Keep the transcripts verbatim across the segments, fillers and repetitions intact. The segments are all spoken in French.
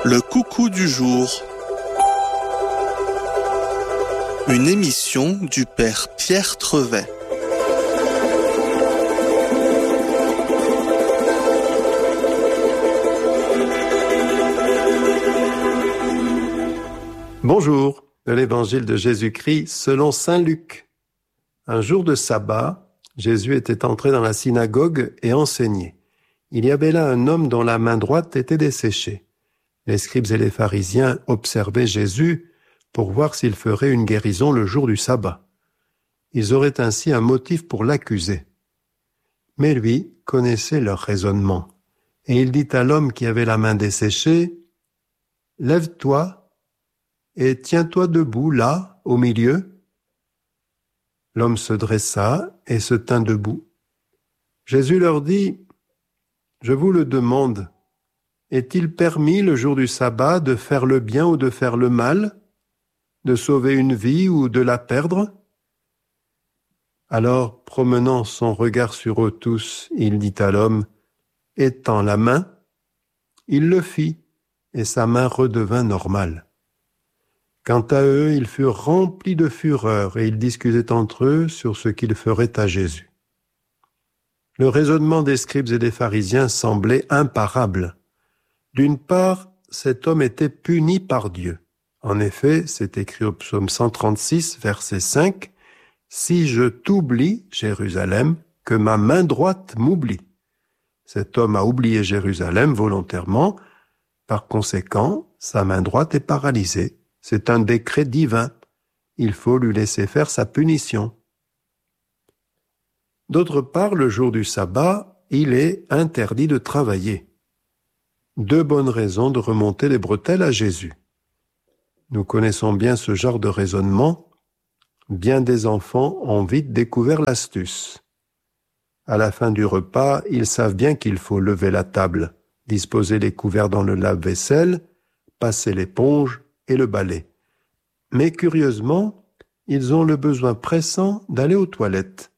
Le coucou du jour. Une émission du Père Pierre Trevet. Bonjour, de l'Évangile de Jésus-Christ selon saint Luc. Un jour de sabbat, Jésus était entré dans la synagogue et enseignait. Il y avait là un homme dont la main droite était desséchée. Les scribes et les pharisiens observaient Jésus pour voir s'il ferait une guérison le jour du sabbat. Ils auraient ainsi un motif pour l'accuser. Mais lui connaissait leur raisonnement, et il dit à l'homme qui avait la main desséchée, « Lève-toi et tiens-toi debout là, au milieu. » L'homme se dressa et se tint debout. Jésus leur dit, « Je vous le demande, est-il permis le jour du sabbat de faire le bien ou de faire le mal, de sauver une vie ou de la perdre ?» Alors, promenant son regard sur eux tous, il dit à l'homme, « Étends la main. » Il le fit, et sa main redevint normale. Quant à eux, ils furent remplis de fureur et ils discutaient entre eux sur ce qu'ils feraient à Jésus. Le raisonnement des scribes et des pharisiens semblait imparable. D'une part, cet homme était puni par Dieu. En effet, c'est écrit au psaume cent trente-six, verset cinq, « Si je t'oublie, Jérusalem, que ma main droite m'oublie. » Cet homme a oublié Jérusalem volontairement. Par conséquent, sa main droite est paralysée. C'est un décret divin. Il faut lui laisser faire sa punition. D'autre part, le jour du sabbat, il est interdit de travailler. Deux bonnes raisons de remonter les bretelles à Jésus. Nous connaissons bien ce genre de raisonnement. Bien des enfants ont vite découvert l'astuce. À la fin du repas, ils savent bien qu'il faut lever la table, disposer les couverts dans le lave-vaisselle, passer l'éponge et le balai. Mais curieusement, ils ont le besoin pressant d'aller aux toilettes.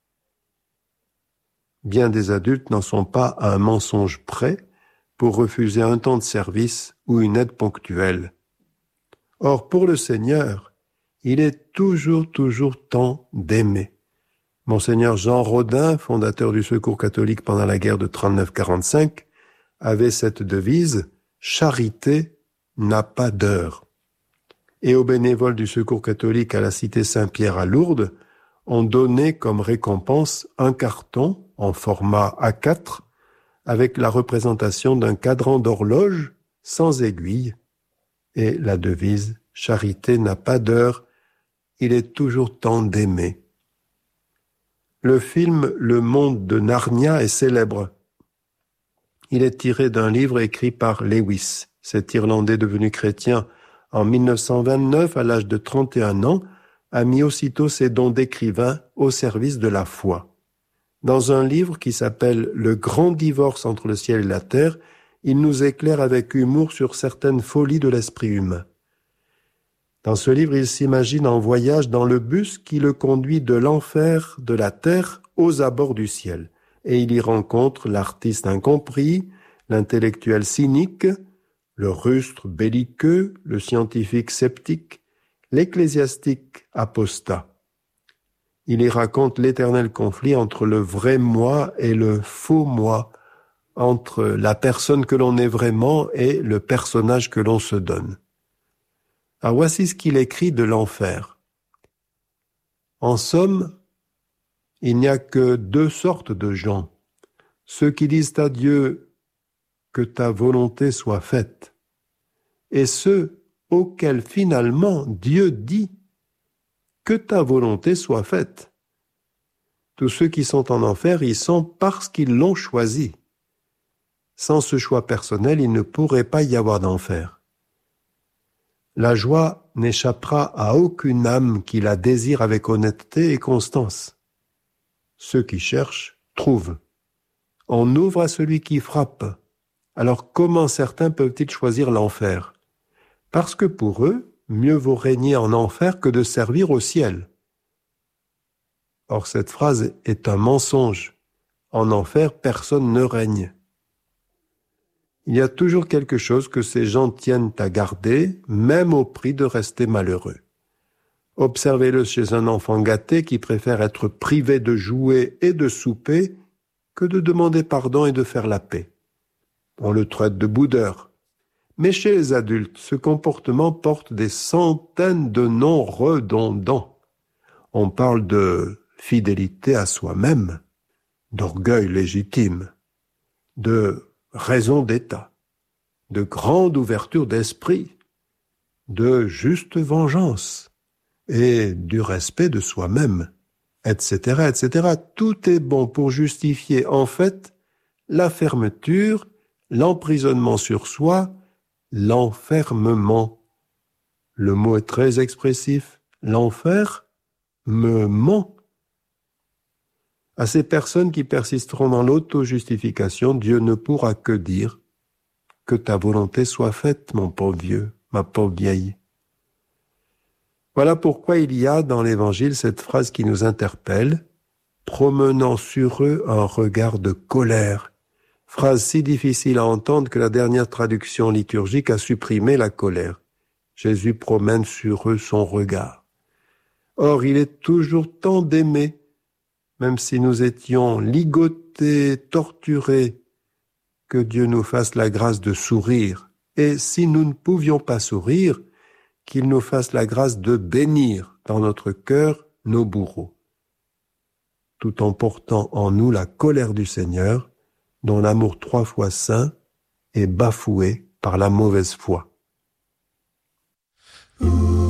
Bien des adultes n'en sont pas à un mensonge près pour refuser un temps de service ou une aide ponctuelle. Or, pour le Seigneur, il est toujours, toujours temps d'aimer. Monseigneur Jean Rodin, fondateur du Secours catholique pendant la guerre de trente-neuf quarante-cinq, avait cette devise « Charité n'a pas d'heure ». Et aux bénévoles du Secours catholique à la cité Saint-Pierre à Lourdes, ont donné comme récompense un carton en format A quatre avec la représentation d'un cadran d'horloge sans aiguille et la devise « Charité n'a pas d'heure, il est toujours temps d'aimer ». Le film Le Monde de Narnia est célèbre. Il est tiré d'un livre écrit par Lewis, cet Irlandais devenu chrétien en mille neuf cent vingt-neuf, à l'âge de trente et un ans, a mis aussitôt ses dons d'écrivain au service de la foi. Dans un livre qui s'appelle « Le grand divorce entre le ciel et la terre », il nous éclaire avec humour sur certaines folies de l'esprit humain. Dans ce livre, il s'imagine en voyage dans le bus qui le conduit de l'enfer de la terre aux abords du ciel. Et il y rencontre l'artiste incompris, l'intellectuel cynique, le rustre belliqueux, le scientifique sceptique, l'ecclésiastique apostat. Il y raconte l'éternel conflit entre le vrai moi et le faux moi, entre la personne que l'on est vraiment et le personnage que l'on se donne. Alors voici ce qu'il écrit de l'enfer. En somme, il n'y a que deux sortes de gens. Ceux qui disent à Dieu que ta volonté soit faite, et ceux auxquels finalement Dieu dit que ta volonté soit faite. Tous ceux qui sont en enfer y sont parce qu'ils l'ont choisi. Sans ce choix personnel, il ne pourrait pas y avoir d'enfer. La joie n'échappera à aucune âme qui la désire avec honnêteté et constance. Ceux qui cherchent trouvent. On ouvre à celui qui frappe. Alors comment certains peuvent-ils choisir l'enfer ? Parce que pour eux, mieux vaut régner en enfer que de servir au ciel. Or cette phrase est un mensonge. En enfer, personne ne règne. Il y a toujours quelque chose que ces gens tiennent à garder, même au prix de rester malheureux. Observez-le chez un enfant gâté qui préfère être privé de jouets et de souper que de demander pardon et de faire la paix. On le traite de boudeur. Mais chez les adultes, ce comportement porte des centaines de noms redondants. On parle de fidélité à soi-même, d'orgueil légitime, de raison d'État, de grande ouverture d'esprit, de juste vengeance et du respect de soi-même, et cetera, et cetera. Tout est bon pour justifier en fait la fermeture, l'emprisonnement sur soi, l'enfermement. Le mot est très expressif. L'enfer me ment. À ces personnes qui persisteront dans l'auto-justification, Dieu ne pourra que dire « Que ta volonté soit faite, mon pauvre vieux, ma pauvre vieille ». Voilà pourquoi il y a dans l'Évangile cette phrase qui nous interpelle, promenant sur eux un regard de colère. Phrase si difficile à entendre que la dernière traduction liturgique a supprimé la colère. Jésus promène sur eux son regard. Or, il est toujours temps d'aimer, même si nous étions ligotés, torturés, que Dieu nous fasse la grâce de sourire. Et si nous ne pouvions pas sourire, qu'il nous fasse la grâce de bénir dans notre cœur nos bourreaux, tout en portant en nous la colère du Seigneur, dont l'amour trois fois saint est bafoué par la mauvaise foi. Ooh.